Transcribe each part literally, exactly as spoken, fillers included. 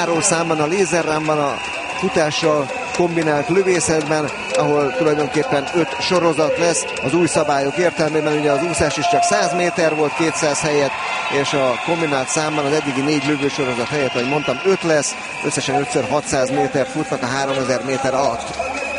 zárószámban, a lézerránban, a futással kombinált lövészetben, ahol tulajdonképpen öt sorozat lesz az új szabályok értelmében. Ugye az úszás is csak száz méter volt kétszáz helyett, és a kombinált számban az eddigi négy lövősorozat helyett, ahogy mondtam, öt lesz, összesen ötször hatszáz métert futnak a háromezer méter alatt.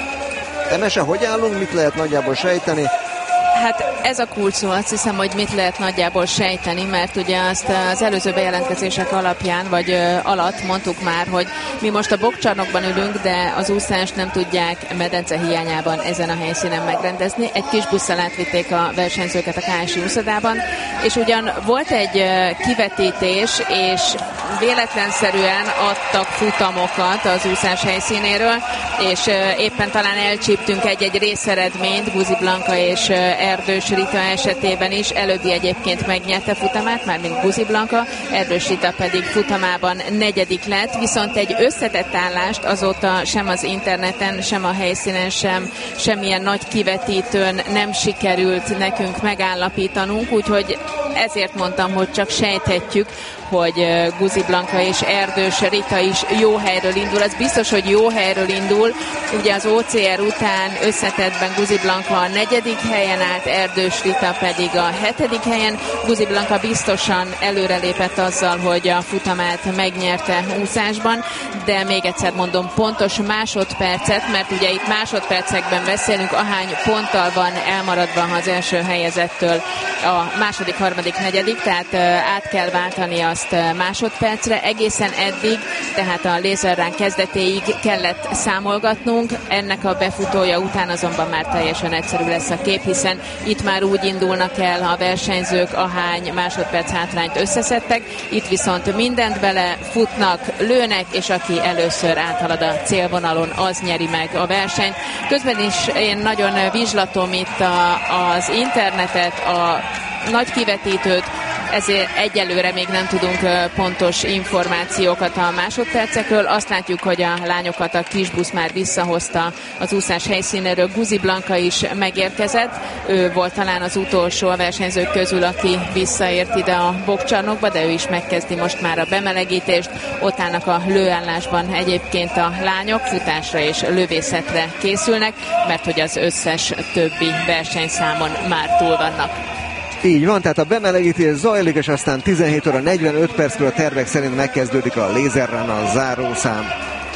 Temese, hogy állunk, mit lehet nagyjából sejteni? Hát ez a kulcs szó, azt hiszem, hogy mit lehet nagyjából sejteni, mert ugye azt az előző bejelentkezések alapján, vagy ö, alatt mondtuk már, hogy mi most a boxcsarnokban ülünk, de az úszást nem tudják medence hiányában ezen a helyszínen megrendezni. Egy kis busszal átvitték a versenyzőket a ká es i úszodában, és ugyan volt egy ö, kivetítés, és véletlenszerűen adtak futamokat az úszás helyszínéről, és ö, éppen talán elcsíptünk egy-egy részeredményt, Guzi Blanka és ö, Erdős Rita esetében is. Előbbi egyébként megnyerte futamát, mármint Guzi Blanka, Erdős Rita pedig futamában negyedik lett, viszont egy összetett állást azóta sem az interneten, sem a helyszínen, sem semmilyen nagy kivetítőn nem sikerült nekünk megállapítanunk, úgyhogy ezért mondtam, hogy csak sejthetjük, hogy Guzi Blanka és Erdős Rita is jó helyről indul. Az biztos, hogy jó helyről indul. Ugye az o cé er után összetettben Guzi Blanka a negyedik helyen állt, Erdős Rita pedig a hetedik helyen. Guzi Blanka biztosan előrelépett azzal, hogy a futamát megnyerte úszásban, de még egyszer mondom, pontos másodpercet, mert ugye itt másodpercekben beszélünk, ahány ponttal van elmaradva az első helyezettől a második, harmadik, negyedik, tehát át kell váltani azt másodpercre. Egészen eddig, tehát a lézerrán kezdetéig kellett számolgatnunk, ennek a befutója után azonban már teljesen egyszerű lesz a kép, hiszen itt már úgy indulnak el a versenyzők, ahány másodperc hátrányt összeszedtek, itt viszont mindent bele futnak, lőnek, és aki először áthalad a célvonalon, az nyeri meg a versenyt. Közben is én nagyon vizslatom itt a, az internetet, a nagy kivetítőt, ezért egyelőre még nem tudunk pontos információkat a másodpercekről. Azt látjuk, hogy a lányokat a kisbusz már visszahozta az úszás helyszínéről. Guzi Blanka is megérkezett. Ő volt talán az utolsó a versenyzők közül, aki visszaért ide a boxcsarnokba, de ő is megkezdi most már a bemelegítést. Ott állnak a lőállásban egyébként a lányok, futásra és lövészetre készülnek, mert hogy az összes többi versenyszámon már túl vannak. Így van, tehát a bemelegítés zajlik, és aztán tizenhét óra negyvenöt perckor a tervek szerint megkezdődik a lézerrán a zárószám.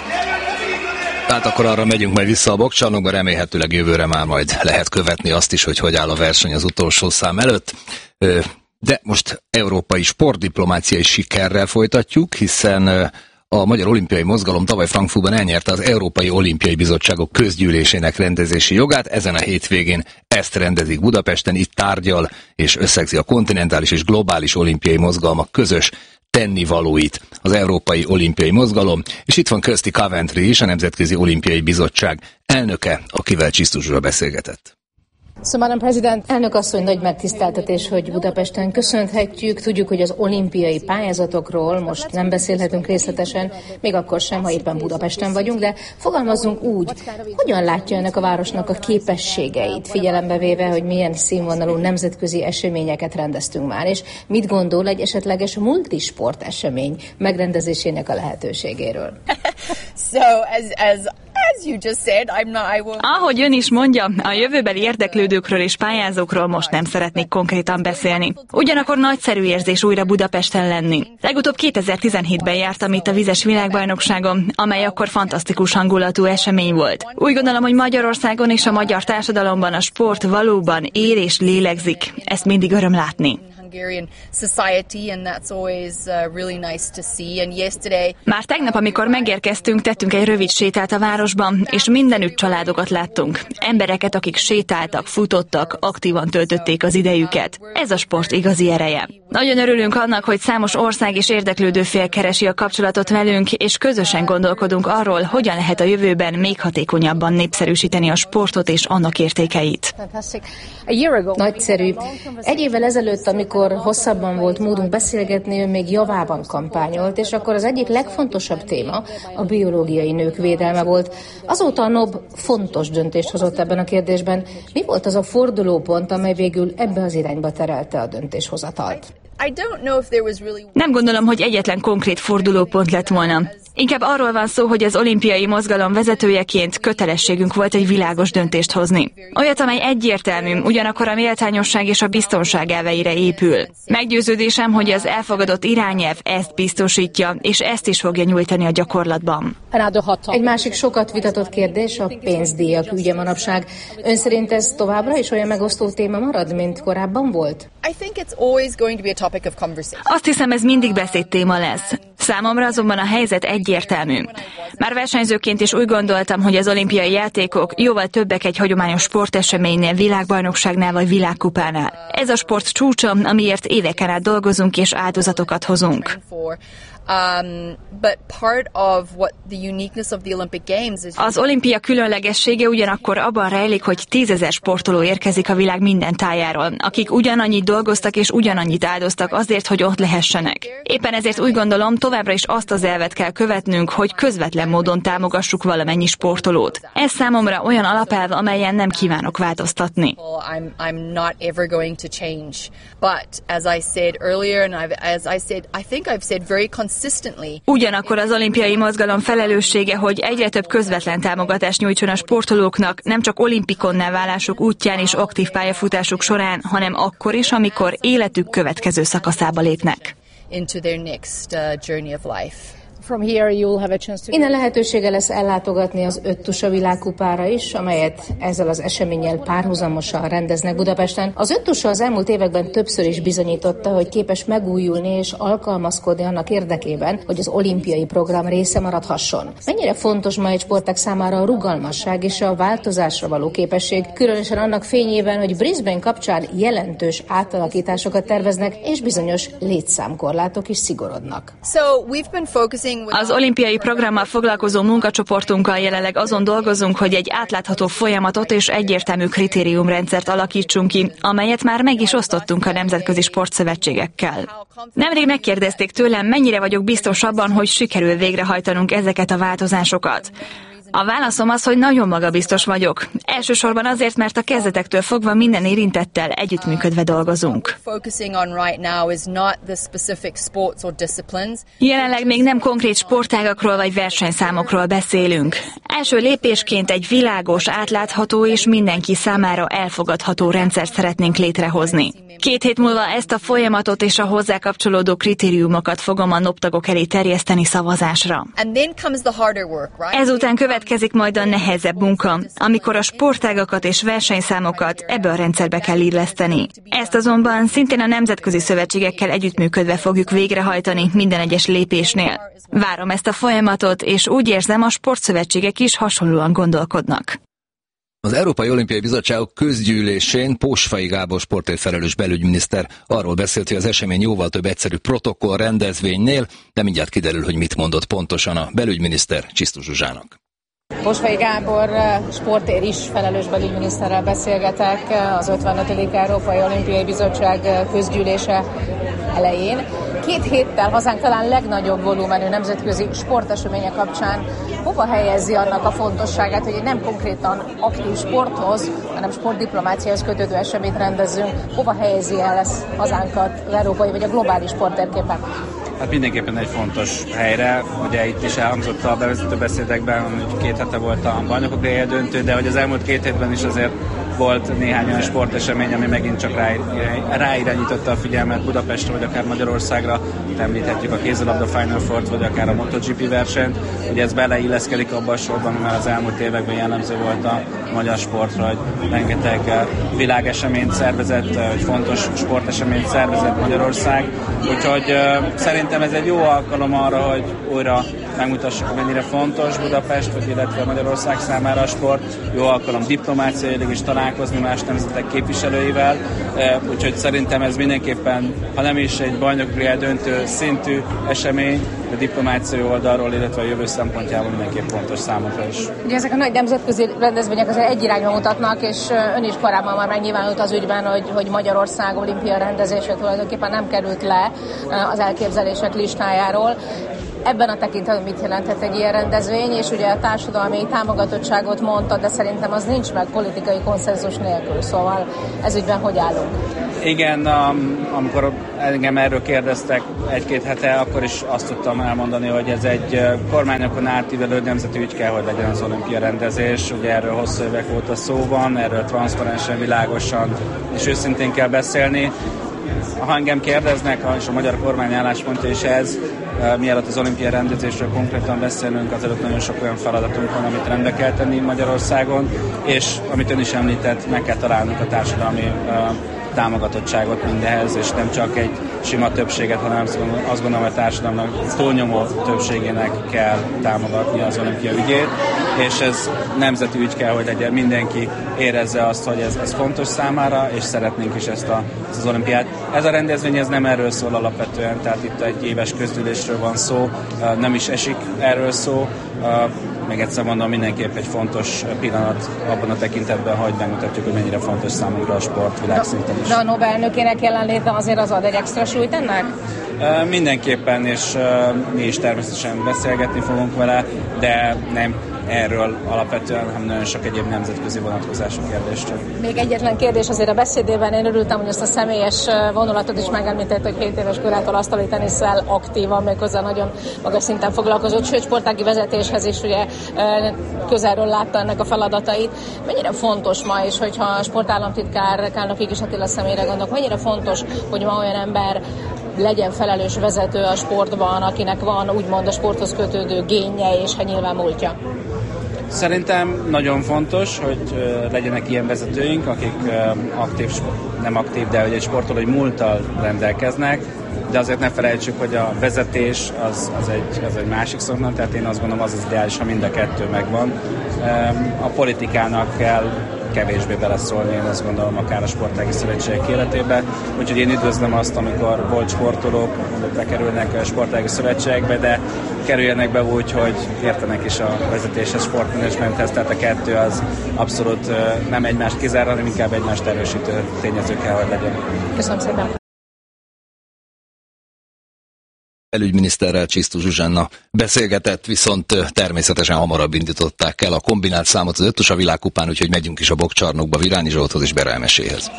Tehát akkor arra megyünk majd vissza a boxcsarnokba, remélhetőleg jövőre már majd lehet követni azt is, hogy hogy áll a verseny az utolsó szám előtt. De most európai sportdiplomáciai sikerrel folytatjuk, hiszen a Magyar Olimpiai Mozgalom tavaly Frankfurtban elnyerte az Európai Olimpiai Bizottságok közgyűlésének rendezési jogát. Ezen a hétvégén ezt rendezik Budapesten, itt tárgyal és összegzi a kontinentális és globális olimpiai mozgalmak közös tennivalóit az Európai Olimpiai Mozgalom, és itt van Kirsty Coventry is, a Nemzetközi Olimpiai Bizottság elnöke, akivel Csisztus úrral beszélgetett. So, Madam President, elnök asszony, nagy megtiszteltetés, hogy Budapesten köszönhetjük. Tudjuk, hogy az olimpiai pályázatokról most nem beszélhetünk részletesen, még akkor sem, ha éppen Budapesten vagyunk, de fogalmazzunk úgy, hogyan látja ennek a városnak a képességeit, figyelembe véve, hogy milyen színvonalú nemzetközi eseményeket rendeztünk már, és mit gondol egy esetleges multisport esemény megrendezésének a lehetőségéről? So, as, as As you just said, I'm not, I will... Ahogy ön is mondja, a jövőbeli érdeklődőkről és pályázókról most nem szeretnék konkrétan beszélni. Ugyanakkor nagyszerű érzés újra Budapesten lenni. Legutóbb kétezer-tizenhétben jártam itt a vizes világbajnokságon, amely akkor fantasztikus hangulatú esemény volt. Úgy gondolom, hogy Magyarországon és a magyar társadalomban a sport valóban él és lélegzik. Ezt mindig öröm látni. Már tegnap, amikor megérkeztünk, tettünk egy rövid sétát a városban, és mindenütt családokat láttunk. Embereket, akik sétáltak, futottak, aktívan töltötték az idejüket. Ez a sport igazi ereje. Nagyon örülünk annak, hogy számos ország és érdeklődő fél keresi a kapcsolatot velünk, és közösen gondolkodunk arról, hogyan lehet a jövőben még hatékonyabban népszerűsíteni a sportot és annak értékeit. Nagyszerű. Egy évvel ezelőtt, amikor hosszabban volt módunk beszélgetni, ő még javában kampányolt, és akkor az egyik legfontosabb téma a biológiai nők védelme volt. Azóta a NOB fontos döntést hozott ebben a kérdésben. Mi volt az a fordulópont, amely végül ebbe az irányba terelte a döntéshozatalt? Nem gondolom, hogy egyetlen konkrét fordulópont lett volna. Inkább arról van szó, hogy az olimpiai mozgalom vezetőjeként kötelességünk volt egy világos döntést hozni. Olyat, amely egyértelmű, ugyanakkor a méltányosság és a biztonság elveire épül. Meggyőződésem, hogy az elfogadott irányelv ezt biztosítja, és ezt is fogja nyújtani a gyakorlatban. Egy másik sokat vitatott kérdés a pénzdíjak ügye manapság. Ön szerint ez továbbra is olyan megosztó téma marad, mint korábban volt? Azt hiszem, ez mindig beszédtéma lesz. Számomra azonban a helyzet egyértelmű. Már versenyzőként is úgy gondoltam, hogy az olimpiai játékok jóval többek egy hagyományos sporteseménynél, világbajnokságnál vagy világkupánál. Ez a sport csúcsa, amiért éveken át dolgozunk és áldozatokat hozunk. Az olimpia különlegessége ugyanakkor abban rejlik, hogy tízezer sportoló érkezik a világ minden tájáról, akik ugyanannyit dolgoztak és ugyanannyit áldoztak azért, hogy ott lehessenek. Éppen ezért úgy gondolom, továbbra is azt az elvet kell követnünk, hogy közvetlen módon támogassuk valamennyi sportolót. Ez számomra olyan alapelv, amelyen nem kívánok változtatni. Ugyanakkor az olimpiai mozgalom felelőssége, hogy egyre több közvetlen támogatást nyújtson a sportolóknak, nem csak olimpikonná válásuk útján és aktív pályafutásuk során, hanem akkor is, amikor életük következő szakaszába lépnek. Innen lehetősége lesz ellátogatni az öttusa világkupára is, amelyet ezzel az eseménnyel párhuzamosan rendeznek Budapesten. Az öttusa az elmúlt években többször is bizonyította, hogy képes megújulni és alkalmazkodni annak érdekében, hogy az olimpiai program része maradhasson. Mennyire fontos ma egy sportág számára a rugalmasság és a változásra való képesség, különösen annak fényében, hogy Brisbane kapcsán jelentős átalakításokat terveznek, és bizonyos létszámkorlátok is szigorodnak. So we've been focusing Az olimpiai programmal foglalkozó munkacsoportunkkal jelenleg azon dolgozunk, hogy egy átlátható folyamatot és egyértelmű kritériumrendszert alakítsunk ki, amelyet már meg is osztottunk a nemzetközi sportszövetségekkel. Nemrég megkérdezték tőlem, mennyire vagyok biztos abban, hogy sikerül végrehajtanunk ezeket a változásokat. A válaszom az, hogy nagyon magabiztos vagyok. Elsősorban azért, mert a kezdetektől fogva minden érintettel együttműködve dolgozunk. Jelenleg még nem konkrét sportágakról vagy versenyszámokról beszélünk. Első lépésként egy világos, átlátható és mindenki számára elfogadható rendszert szeretnénk létrehozni. Két hét múlva ezt a folyamatot és a hozzá kapcsolódó kritériumokat fogom a noptagok elé terjeszteni szavazásra. Ezután következik majd a nehezebb munka, amikor a sportágakat és versenyszámokat ebbe a rendszerbe kell illeszteni. Ezt azonban szintén a nemzetközi szövetségekkel együttműködve fogjuk végrehajtani minden egyes lépésnél. Várom ezt a folyamatot, és úgy érzem, a sportszövetségek is hasonlóan gondolkodnak. Az Európai Olimpiai Bizottság közgyűlésén Pósfai Gábor sportért felelős belügyminiszter arról beszélt, hogy az esemény jóval több egyszerű protokoll rendezvénynél, de mindjárt kiderül, hogy mit mondott pontosan a belügyminiszter Csisztus Zsuzsának. Pósfai Gábor sportért is felelős belügyminiszterrel beszélgetek az ötvenötödik Európai Olimpiai Bizottság közgyűlése elején. Két héttel hazánk talán legnagyobb volumenű nemzetközi sporteseménye kapcsán hova helyezi annak a fontosságát, hogy nem konkrétan aktív sporthoz, hanem sportdiplomáciához kötődő eseményt rendezzünk, hova helyezi el ezt hazánkat az európai vagy a globális sporttérképen? Hát mindenképpen egy fontos helyre, ugye itt is elhangzott a bevezető beszédekben, hogy két hete volt a bajnokok ligája döntő, de hogy az elmúlt két hétben is azért volt néhány olyan sportesemény, ami megint csak ráirányította a figyelmet Budapestre, vagy akár Magyarországra. Említhetjük a kézilabda Final Four-t, vagy akár a MotoGP versenyt. Ugye ez beleilleszkedik abban a sorban, mert az elmúlt években jellemző volt a magyar sportra, hogy rengeteg világeseményt szervezett, egy fontos sporteseményt szervezett Magyarország. Úgyhogy uh, szerintem ez egy jó alkalom arra, hogy újra megmutassuk, mennyire fontos Budapest, vagy illetve Magyarország számára a sport. Jó alkalom diplomáciailag is találkozni más nemzetek képviselőivel, úgyhogy szerintem ez mindenképpen, ha nem is egy bajnokliga döntő szintű esemény, a diplomáciai oldalról, illetve a jövő szempontjából mindenképp fontos számunkra is. Ugye ezek a nagy nemzetközi rendezvények azért egy irányba mutatnak, és ön is korábban már megnyilvánult az ügyben, hogy, hogy Magyarország olimpia rendezése tulajdonképpen nem került le az elképzelések listájáról. Ebben a tekintetben mit jelenthet egy ilyen rendezvény, és ugye a társadalmi támogatottságot mondta, de szerintem az nincs meg politikai konszenzus nélkül, szóval ezügyben hogy állunk? Igen, amikor engem erről kérdeztek egy-két hete, akkor is azt tudtam elmondani, hogy ez egy kormányokon átívelő nemzeti ügy kell, hogy legyen az olimpia rendezés. Ugye erről hosszú évek óta szó van, erről transzparensen, világosan és őszintén kell beszélni. Ha engem kérdeznek, és a magyar kormány álláspontja is ez, mielőtt az olimpia rendezésről konkrétan beszélünk, azelőtt nagyon sok olyan feladatunk van, amit rendbe kell tenni Magyarországon, és amit ön is említett, meg kell találnunk a társadalmi támogatottságot mindenhez, és nem csak egy sima többséget, hanem azt gondolom, hogy a társadalomnak túlnyomó többségének kell támogatni az olimpia ügyét, és ez nemzeti ügy kell, hogy legyen, mindenki érezze azt, hogy ez, ez fontos számára, és szeretnénk is ezt, a, ezt az olimpiát. Ez a rendezvény ez nem erről szól alapvetően, tehát itt egy éves közgyűlésről van szó, nem is esik erről szó. Még egyszer mondom, mindenképp egy fontos pillanat abban a tekintetben, hogy megmutatjuk, hogy mennyire fontos számunkra a sport világszinten is. De a Nobel-elnökének jelenléte azért az ad egy extra súlyt ennek? Mindenképpen, és mi is természetesen beszélgetni fogunk vele, de nem erről alapvetően, hanem nagyon sok egyéb nemzetközi vonatkozású kérdéstől. Még egyetlen kérdés azért a beszédében, én örültem, hogy ezt a személyes vonulatot is megemlített, hogy hét éves korától asztali tenisszel aktívan, méghozzá nagyon magas szinten foglalkozott, sőt sportági vezetéshez is ugye közelről látta ennek a feladatait. Mennyire fontos ma is, hogyha a sportállamtitkár Kálnoky Kis Attila személyre gondolok, mennyire fontos, hogy ma olyan ember legyen felelős vezető a sportban, akinek van úgymond a sporthoz kötődő génje és ha nyilván múltja? Szerintem nagyon fontos, hogy legyenek ilyen vezetőink, akik aktív, nem aktív, de hogy egy sportolói múlttal rendelkeznek, de azért ne felejtsük, hogy a vezetés az, az, egy, az egy másik szoknak, tehát én azt gondolom, az az ideális, ha mind a kettő megvan. A politikának kell kevésbé beleszólni, én azt gondolom, akár a sportági szövetségek életébe. Úgyhogy én üdvözlöm azt, amikor volt sportolók, bekerülnek a sportági szövetségekbe, de kerüljenek be úgy, hogy értenek is a vezetéshez, sportmenedzsmenthez, tehát a kettő az abszolút nem egymást kizárva, hanem inkább egymást erősítő tényező kell, hogy legyen. Köszönöm szépen! Belügyminiszterrel, Csisztus Zsuzsanna beszélgetett, viszont természetesen hamarabb indították el a kombinált számot az ötös a világkupán, úgyhogy megyünk is a Bokcsarnokba Virányi Zsolthoz és Bera Emeséhez.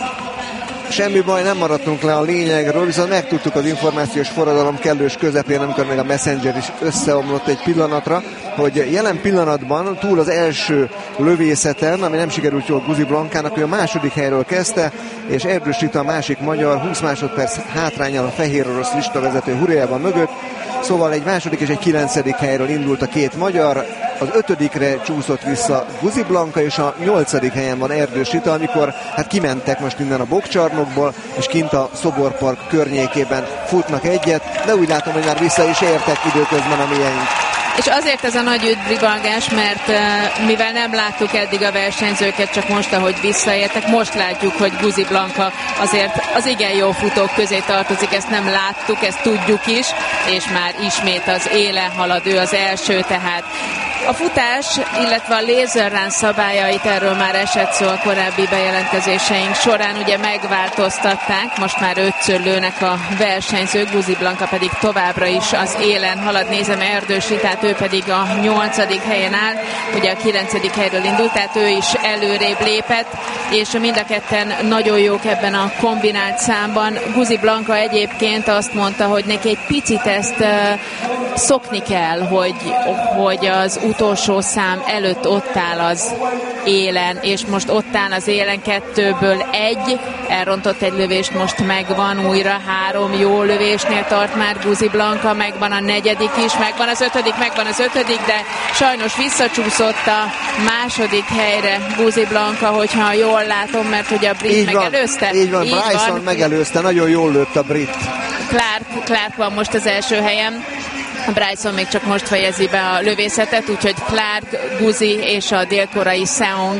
Semmi baj, nem maradtunk le a lényegről, viszont megtudtuk az információs forradalom kellős közepén, amikor még a Messenger is összeomlott egy pillanatra, hogy jelen pillanatban túl az első lövészeten, ami nem sikerült jól Guzi Blankának, ő a második helyről kezdte, és Erdős Rita a másik magyar húsz másodperc hátránnyal a fehér orosz listavezető Hurjában mögött, szóval egy második és egy kilencedik helyről indult a két magyar, az ötödikre csúszott vissza Guzi Blanka, és a nyolcadik helyen van Erdős Rita, amikor hát kimentek most innen a Bokcsarnokból, és kint a Szoborpark környékében futnak egyet, de úgy látom, hogy már vissza is értek időközben a mieink. És azért ez a nagy üdbrivalgás, mert uh, mivel nem láttuk eddig a versenyzőket, csak most, ahogy visszaértek, most látjuk, hogy Guzi Blanka azért az igen jó futók közé tartozik, ezt nem láttuk, ezt tudjuk is, és már ismét az élen halad, ő az első, tehát a futás, illetve a lézerrán szabályait, erről már esett szó a korábbi bejelentkezéseink során, ugye megváltoztatták, most már ötször lőnek a versenyzők, Guzi Blanka pedig továbbra is az élen halad, nézem Erdős Ritát, ő pedig a nyolcadik helyen áll, ugye a kilencedik helyről indult, tehát ő is előrébb lépett, és mind a ketten nagyon jók ebben a kombinált számban. Guzi Blanka egyébként azt mondta, hogy neki egy picit ezt uh, szokni kell, hogy, hogy az utolsó szám előtt ott áll az élen, és most ott áll az élen, kettőből egy, elrontott egy lövést, most megvan újra, három jó lövésnél tart már Guzi Blanka, megvan a negyedik is, megvan az ötödik, megvan az ötödik, de sajnos visszacsúszott a második helyre Guzi Blanka, hogyha jól látom, mert ugye a brit így megelőzte. Van, így van, így Bryson van. megelőzte, nagyon jól lőtt a brit. Clark, Clark van most az első helyen. Bryson még csak most fejezi be a lövészetet, úgyhogy Clark, Guzi és a dél-koreai Seong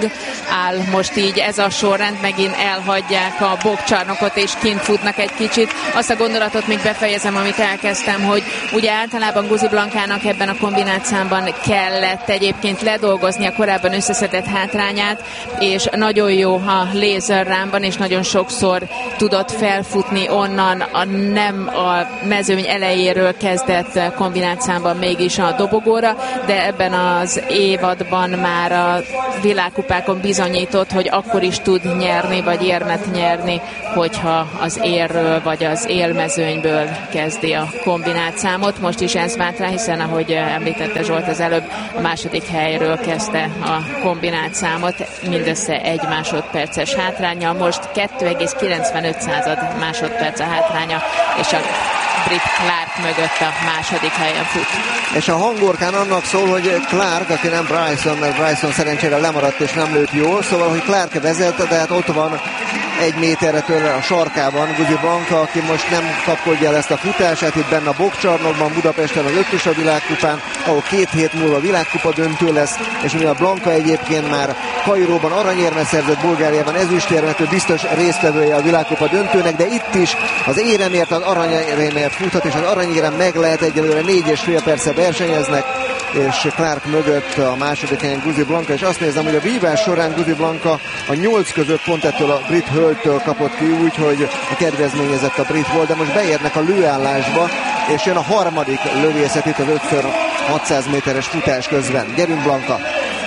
áll most így ez a sorrend, megint elhagyják a bokcsarnokot és kint futnak egy kicsit. Azt a gondolatot még befejezem, amit elkezdtem, hogy ugye általában Guzi Blankának ebben a kombinációban kellett egyébként ledolgozni a korábban összeszedett hátrányát, és nagyon jó a lézerrámban, és nagyon sokszor tudott felfutni onnan a nem a mezőny elejéről kezdett kombinációban mégis a dobogóra, de ebben az évadban már a világkupákon bizonyított, hogy akkor is tud nyerni, vagy érmet nyerni, hogyha az érről, vagy az élmezőnyből kezdi a kombinációt. Most is ez vált rá, hiszen ahogy említette Zsolt az előbb, a második helyről kezdte a kombinációt, mindössze egy másodperces hátránnyal, most kettő egész kilencvenöt másodperc a hátránya, és a brit Clark mögött a második helyen fut. És a hangorkán annak szól, hogy Clark, aki nem Bryson, mert Bryson szerencsére lemaradt és nem lőtt jól, szóval, hogy Clark vezet, de hát ott van egy méterre tőle a sarkában Guzi Blanka, aki most nem kapkodja el ezt a futását, itt benne a bokcsarnokban, Budapesten az ötös a világkupán, ahol két hét múlva világkupa döntő lesz, és mivel Blanka egyébként már Kairóban aranyérmet szerzett, Bulgáriában ezüstérmet, ő biztos résztvevője a világkupa döntőnek, de itt is az éremért, az aranyéremért futhat, és az aranyérem meg lehet, egyelőre négy és fél perce versenyeznek, és Clark mögött a második helyen Guzi Blanka, és azt nézem, hogy a vívás során Guzi Blanka a nyolc között pont ettől a brit hölgytől kapott ki, úgyhogy a kedvezményezett a brit volt, de most beérnek a lőállásba, és jön a harmadik lövészet itt az ötször hatszáz méteres futás közben. Gyerünk Blanka!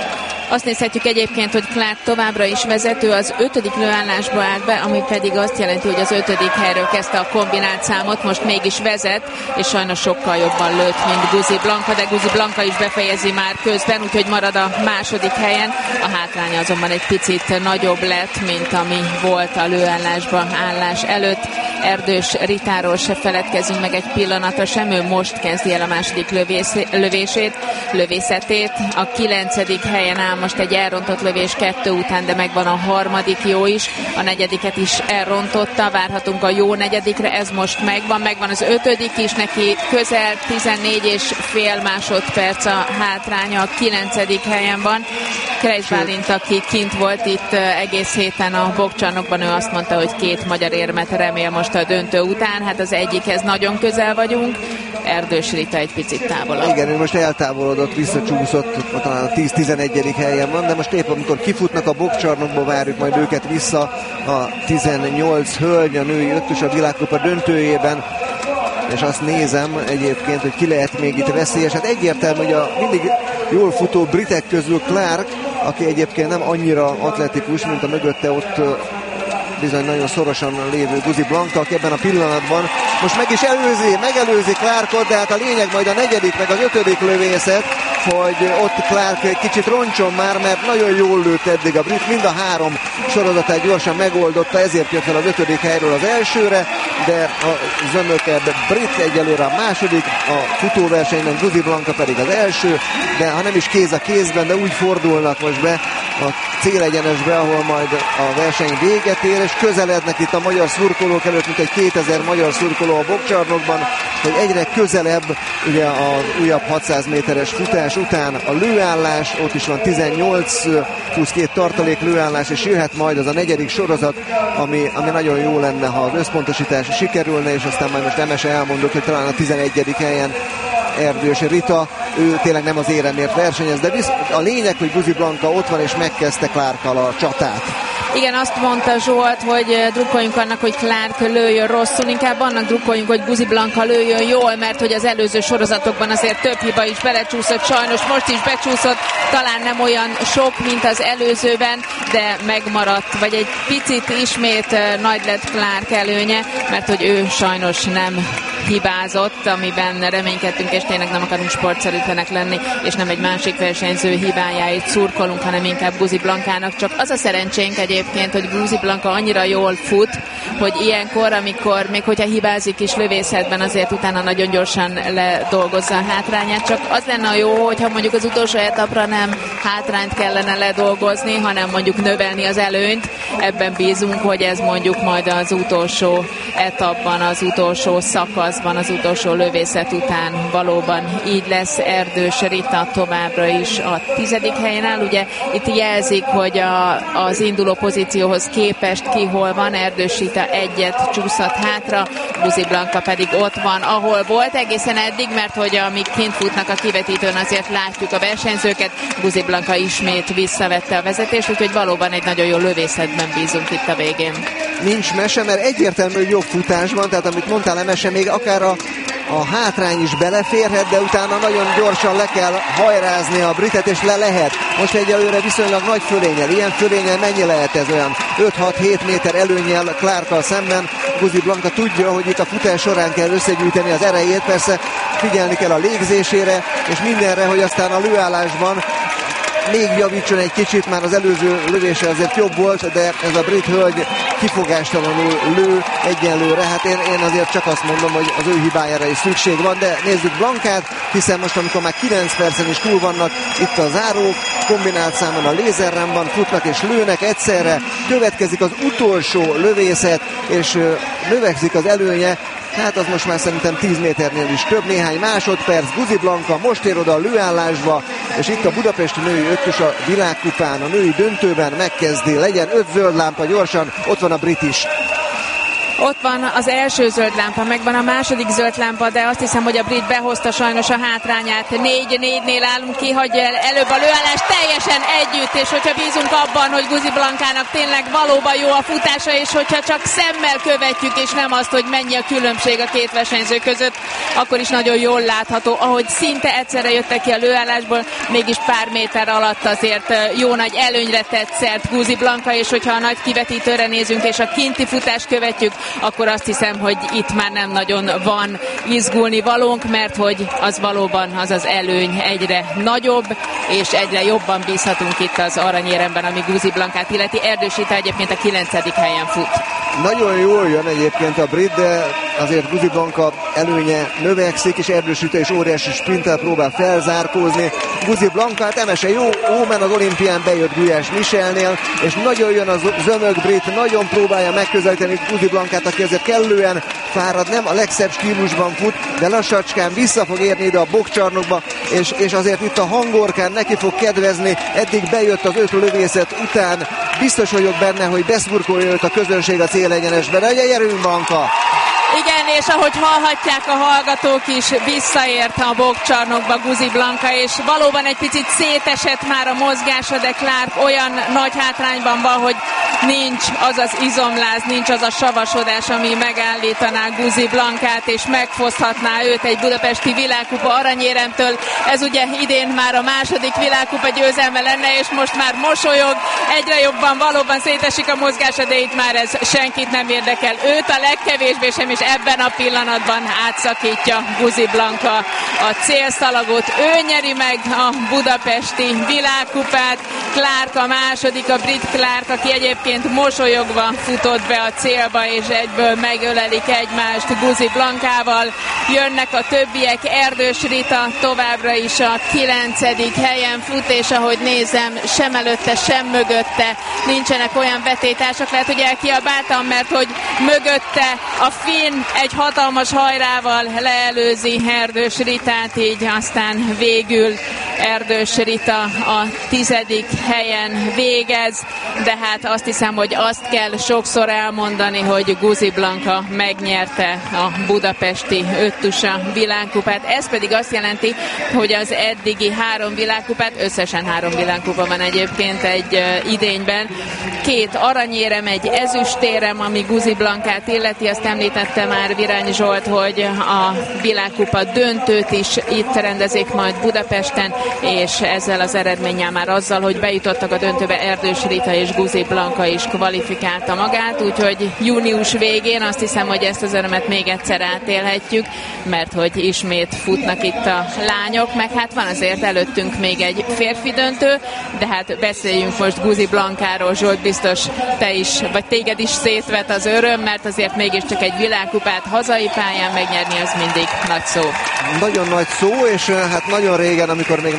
Azt nézhetjük egyébként, hogy Clark továbbra is vezető, az ötödik lőállásba állt be, ami pedig azt jelenti, hogy az ötödik helyről kezdte a kombinált számot, most mégis vezet, és sajnos sokkal jobban lőtt, mint Guzi Blanka, de Guzi Blanka is befejezi már közben, úgyhogy marad a második helyen. A hátránya azonban egy picit nagyobb lett, mint ami volt a lőállásba állás előtt. Erdős Ritáról se feledkezünk meg egy pillanatra sem, ő most kezdi el a második lövész, lövését, lövészetét. A kilencedik helyen áll most egy elrontott lövés kettő után, de megvan a harmadik jó is, a negyediket is elrontotta, várhatunk a jó negyedikre, ez most megvan, megvan az ötödik is, neki közel tizennégy és fél másodperc a hátránya, a kilencedik helyen van. Krejs Bálint, aki kint volt itt egész héten a bokcsarnokban, ő azt mondta, hogy két magyar érmet remél most a döntő után, hát az egyikhez nagyon közel vagyunk, Erdős Rita egy picit távolabb. Igen, ő most eltávolodott, visszacsúszott, talán a tíz-tizenegyedik helyen van, de most épp amikor kifutnak a bokcsarnokba, várjuk majd őket vissza a tizennyolc hölgy, a női ötös a világkupa döntőjében, és azt nézem egyébként, hogy ki lehet még itt veszélyes. Hát egyértelmű, hogy a mindig jól futó britek közül Clark, aki egyébként nem annyira atletikus, mint a mögötte ott bizony nagyon szorosan lévő Guzi Blanka, aki ebben a pillanatban most meg is előzi, megelőzi Clarkot, de hát a lényeg majd a negyedik, meg az ötödik lövészet, hogy ott Clark egy kicsit roncson már, mert nagyon jól lőtt eddig a brit, mind a három sorozatát gyorsan megoldotta, ezért jött fel az ötödik helyről az elsőre, de a zömökebb brit egyelőre a második, a futóversenyben Guzi Blanka pedig az első, de ha nem is kéz a kézben, de úgy fordulnak most be a célegyenesbe, ahol majd a verseny véget ér, és közelednek itt a magyar szurkolók előtt, mint egy kétezer magyar szurkoló a bokcsarnokban, hogy egyre közelebb ugye az újabb hatszáz méteres futás után a lőállás, ott is van tizennyolc plusz két tartalék lőállás, és jöhet majd az a negyedik sorozat, ami, ami nagyon jó lenne, ha az összpontosítás sikerülne, és aztán majd most Emese elmondok, hogy talán a tizenegyedik helyen Erdős Rita, ő tényleg nem az éremért versenyez, de visz, a lényeg, hogy Guzi Blanka ott van, és megkezdte Clarkkal a csatát. Igen, azt mondta Zsolt, hogy drukkoljunk annak, hogy Clark lőjön rosszul, inkább annak drukkoljunk, hogy Guzi Blanka lőjön jól, mert hogy az előző sorozatokban azért több hiba is belecsúszott, sajnos most is becsúszott, talán nem olyan sok, mint az előzőben, de megmaradt, vagy egy picit ismét nagy lett Clark előnye, mert hogy ő sajnos nem hibázott, amiben reménykedtünk, és tényleg nem akarunk sportszerűtlenek lenni, és nem egy másik versenyző hibájáit szurkolunk, hanem inkább Guzi Blankának. Csak az a szerencsénk egyébként, hogy Guzi Blanka annyira jól fut, hogy ilyenkor, amikor még hogyha hibázik is lövészetben, azért utána nagyon gyorsan ledolgozza a hátrányát. Csak az lenne a jó, hogyha mondjuk az utolsó etapra nem hátrányt kellene ledolgozni, hanem mondjuk növelni az előnyt. Ebben bízunk, hogy ez mondjuk majd az utolsó etapban, az utolsó szakasz szakaszban az utolsó lövészet után valóban így lesz. Erdős Rita továbbra is a tizedik helyen áll. Ugye itt jelzik, hogy a, az induló pozícióhoz képest ki hol van. Erdős Rita egyet csúszhat hátra, Guzi Blanka pedig ott van, ahol volt egészen eddig, mert hogy amíg kint futnak a kivetítőn, azért látjuk a versenyzőket. Guzi Blanka ismét visszavette a vezetést, úgyhogy valóban egy nagyon jó lövészetben bízunk itt a végén. Nincs mese, mert egyértelmű, hogy jobb futás van, tehát amit mondtál, a mese, még akár a, a hátrány is beleférhet, de utána nagyon gyorsan le kell hajrázni a britet, és le lehet. Most egyelőre viszonylag nagy fölénnyel. Ilyen fölénnyel mennyi lehet ez, olyan öt-hat-hét méter előnnyel Clarkkal szemben. Guzi Blanka tudja, hogy itt a futás során kell összegyűjteni az erejét, persze figyelni kell a légzésére, és mindenre, hogy aztán a lőállásban még javítson egy kicsit, már az előző lövése azért jobb volt, de ez a brit hölgy kifogástalanul lő egyenlőre. Hát én, én azért csak azt mondom, hogy az ő hibájára is szükség van, de nézzük Blankát, hiszen most, amikor már kilenc percen is túl vannak itt a zárók, kombinált számon a lézerrámban futnak és lőnek egyszerre, következik az utolsó lövészet, és növekszik az előnye. Hát az most már szerintem tíz méternél is több, néhány másodperc. Guzi Blanka most ér oda a lőállásba, és itt a budapesti női ötös a világkupán, a női döntőben megkezdi. Legyen öt zöld lámpa gyorsan, ott van a brit is. Ott van az első zöld lámpa, megvan a második zöld lámpa, de azt hiszem, hogy a brit behozta sajnos a hátrányát. négy-négynél állunk, kihagyja el előbb a lőállást teljesen együtt, és hogyha bízunk abban, hogy Guzi Blankának tényleg valóban jó a futása, és hogyha csak szemmel követjük, és nem azt, hogy mennyi a különbség a két versenyző között, akkor is nagyon jól látható, ahogy szinte egyszerre jöttek ki a lőállásból, mégis pár méter alatt azért jó nagy előnyre tett szert Guzi Blanka, és hogyha a nagy kivetítőre nézünk, és a kinti futást követjük, akkor azt hiszem, hogy itt már nem nagyon van izgulni valónk, mert hogy az valóban az az előny egyre nagyobb, és egyre jobban bízhatunk itt az aranyéremben, ami Guzi Blankát illeti. Erdős Rita egyébként a kilencedik helyen fut. Nagyon jól jön egyébként a brit, de azért Guzi Blanka előnye növekszik, és Erdős Rita is óriási sprinttel próbál felzárkózni. Guzi Blanka, hát emese jó, Ómen az olimpián bejött Gulyás Michelnél, és nagyon jön a zömök brit, nagyon próbálja megközelíteni Guzi Blankát, aki azért kellően fárad, nem a legszebb stílusban fut, de lassacskán vissza fog érni ide a bokcsarnokba, és, és azért itt a hangorkán neki fog kedvezni, eddig bejött az öt lövészet után, biztos vagyok benne, hogy beszurkolja őt a közönség a célegyenesben, de gyerünk Blanka! Igen, és ahogy hallhatják a hallgatók is, visszaért a bokcsarnokba Guzi Blanka, és valóban egy picit szétesett már a mozgása, de Clark olyan nagy hátrányban van, hogy nincs az az izomláz, nincs az a savasodás, ami megállítaná Guzi Blankát, és megfoszthatná őt egy budapesti világkupa aranyéremtől. Ez ugye idén már a második világkupa győzelme lenne, és most már mosolyog, egyre jobban valóban szétesik a mozgása, de itt már ez senkit nem érdekel. Őt a legkevésbé sem, és ebben a pillanatban átszakítja Guzi Blanka a célszalagot. Ő nyeri meg a budapesti világkupát. Clark a második, a brit Clark, aki egyébként mosolyogva futott be a célba, és egyből megölelik egymást Guzi Blankával. Jönnek a többiek, Erdős Rita továbbra is a kilencedik helyen fut, és ahogy nézem, sem előtte, sem mögötte nincsenek olyan vetétársak. Lehet, hogy elkiabáltam, mert hogy mögötte a finn egy hatalmas hajrával leelőzi Erdős Ritát, így aztán végül Erdős Rita a tizedik helyen végez, de hát azt hiszem, hogy azt kell sokszor elmondani, hogy Guzi Blanka megnyerte a budapesti öttusa világkupát. Ez pedig azt jelenti, hogy az eddigi három világkupát, összesen három világkupa van egyébként egy uh, idényben, két aranyérem, egy ezüstérem, ami Guzi Blankát illeti, azt említette már Virány Zsolt, hogy a világkupa döntőt is itt rendezik majd Budapesten, és ezzel az eredménnyel már azzal, hogy bejutottak a döntőbe, Erdős Rita és Guzi Blanka is kvalifikálta magát, úgyhogy június végén azt hiszem, hogy ezt az örömet még egyszer átélhetjük, mert hogy ismét futnak itt a lányok, meg hát van azért előttünk még egy férfi döntő, de hát beszéljünk most Guzi Blankáról. Zsolt, biztos te is, vagy téged is szétvet az öröm, mert azért mégiscsak egy világkupát hazai pályán megnyerni, az mindig nagy szó. Nagyon nagy szó, és hát nagyon régen, amikor még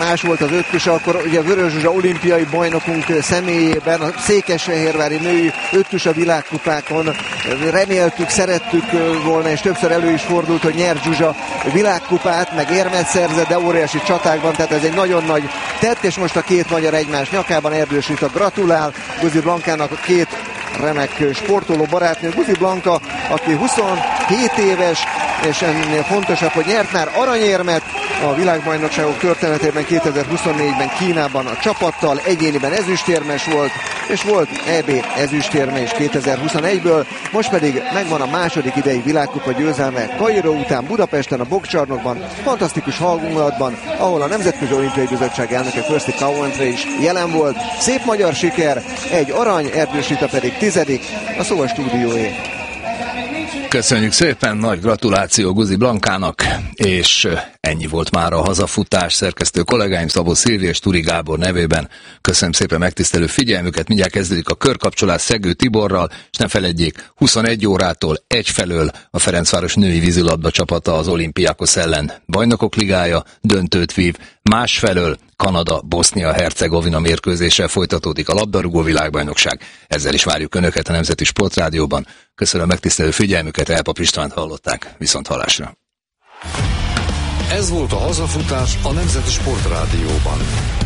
más volt az öttusa, akkor ugye Vörös Zsuzsa olimpiai bajnokunk személyében a székesfehérvári női öttusa világkupákon reméltük, szerettük volna, és többször elő is fordult, hogy nyer Zsuzsa világkupát, meg érmet szerzett, de óriási csatákban, tehát ez egy nagyon nagy tett, és most a két magyar egymás nyakában. Erdős Rita gratulál Guzi Blankának, a két remek sportoló barátnő. Guzi Blanka, aki huszonhét éves, és ennél fontosabb, hogy nyert már aranyérmet a világbajnokságok történetében kétezer-huszonnégyben Kínában a csapattal, egyéniben ezüstérmes volt, és volt é bé ezüstérme is kétezer-huszonegyből, most pedig megvan a második idei világkupa győzelme Kairó után Budapesten a boxcsarnokban, fantasztikus hangulatban, ahol a Nemzetközi Olimpiai Bizottság elnöke Kirsty Coventry is jelen volt. Szép magyar siker, egy arany, Erdős Rita pedig tizedik, a Szóval stúdióé. Köszönjük szépen, nagy gratuláció Guzi Blankának, és ennyi volt már a hazafutás. Szerkesztő kollégáim Szabó Szilvi és Turi Gábor nevében köszönöm szépen megtisztelő figyelmüket. Mindjárt kezdődik a körkapcsolás Szegő Tiborral, és ne feledjék, huszonegy órától egyfelől a Ferencváros női vízilabda csapata az Olympiakos ellen Bajnokok Ligája döntőt vív, másfelől Kanada-Bosznia-Hercegovina mérkőzéssel folytatódik a labdarúgó világbajnokság. Ezzel is várjuk Önöket a Nemzeti Sportrádióban. Köszönöm megtisztelő figyelmüket, Elpap Istvánt hallották. Viszont hallásra. Ez volt a hazafutás a Nemzeti Sportrádióban.